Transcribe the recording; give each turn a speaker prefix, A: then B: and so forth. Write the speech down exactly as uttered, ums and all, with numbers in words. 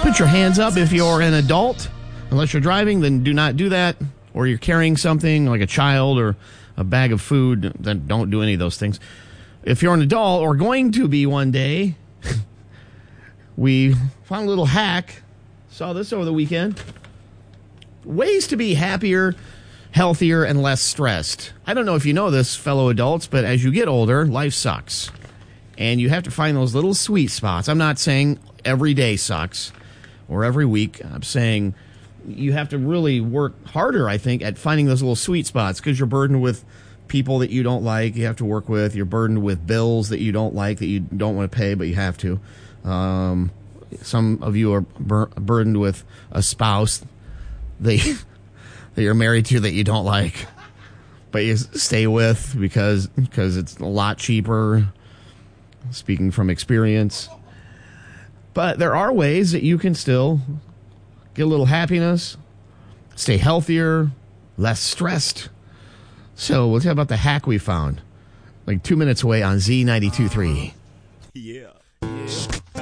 A: Put your hands up if you're an adult. Unless you're driving, then do not do that. Or you're carrying something like a child or a bag of food, then don't do any of those things. If you're an adult or going to be one day, we found a little hack. Saw this over the weekend. Ways to be happier, healthier, and less stressed. I don't know if you know this, fellow adults, but as you get older, life sucks. And you have to find those little sweet spots. I'm not saying every day sucks or every week. I'm saying you have to really work harder, I think, at finding those little sweet spots because you're burdened with people that you don't like, you have to work with. You're burdened with bills that you don't like, that you don't want to pay, but you have to. Um, some of you are bur- burdened with a spouse that, that you're married to that you don't like, but you stay with because because it's a lot cheaper, speaking from experience. But there are ways that you can still get a little happiness, stay healthier, less stressed. So we'll tell you about the hack we found, like two minutes away on Z ninety-two point three.
B: Yeah. yeah.